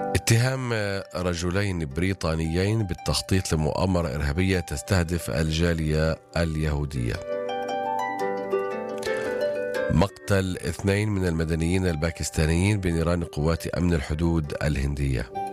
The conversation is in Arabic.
اتهام رجلين بريطانيين بالتخطيط لمؤامرة إرهابية تستهدف الجالية اليهودية. مقتل 2 من المدنيين الباكستانيين بنيران قوات أمن الحدود الهندية.